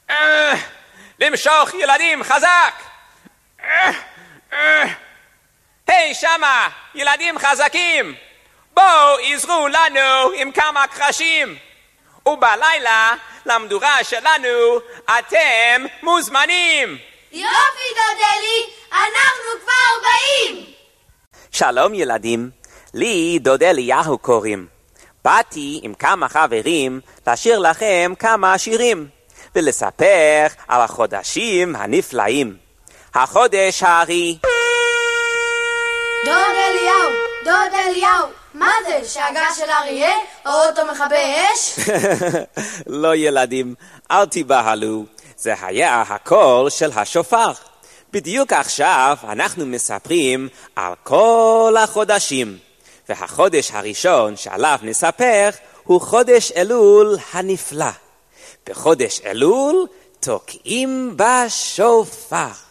למשוך ילדים חזק! היי שמה, ילדים חזקים! בואו עזרו לנו עם כמה קרשים! ובלילה למדורה שלנו אתם מוזמנים! יופי דודלי, אנחנו כבר באים! שלום ילדים, לי דוד אליהו קוראים. באתי עם כמה חברים לשיר לכם כמה שירים ולספר על החודשים הנפלאים. החודש הארי. דוד אליהו, מה זה? שאגה של אריה? או אוטו מכבי אש? לא ילדים, אל תיבהלו, זה היה הקול של השופר. בדיוק עכשיו אנחנו מספרים על כל החודשים, והחודש הראשון שעליו נספר הוא חודש אלול הנפלא. בחודש אלול תוקעים בשופר.